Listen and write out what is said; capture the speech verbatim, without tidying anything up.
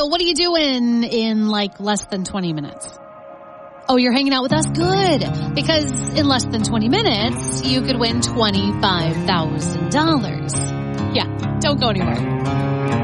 So what are you doing in like less than twenty minutes? Oh, you're hanging out with us? Good. Because in less than twenty minutes, you could win twenty-five thousand dollars. Yeah, don't go anywhere.